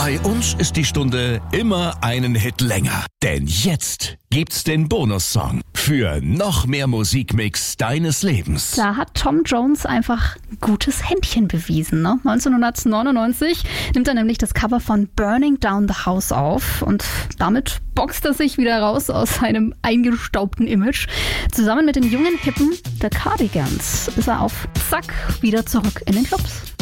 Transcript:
Bei uns ist die Stunde immer einen Hit länger. Denn jetzt gibt's den Bonussong für noch mehr Musikmix deines Lebens. Da hat Tom Jones einfach ein gutes Händchen bewiesen. Ne? 1999 nimmt er nämlich das Cover von Burning Down the House auf und damit boxt er sich wieder raus aus seinem eingestaubten Image. Zusammen mit den jungen Hippen The Cardigans ist er auf Zack wieder zurück in den Clubs.